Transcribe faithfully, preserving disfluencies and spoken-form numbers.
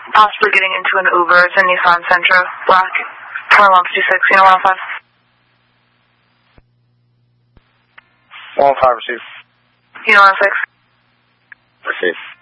possibly getting into an Uber. It's a Nissan Sentra, black, twenty-one fifty-six, you know, one oh five. one oh five, receive. You know, one oh six. Receive.